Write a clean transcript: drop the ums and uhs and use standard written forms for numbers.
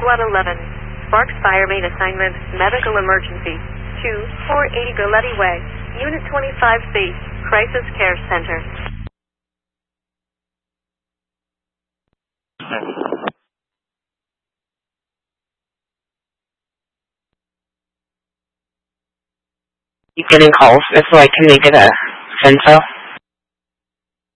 Squad 11. Sparks Fire Main Assignment, Medical Emergency. 2480 Galletti Way, Unit 25C, Crisis Care Center. Keep getting calls. That's why I can make it a info.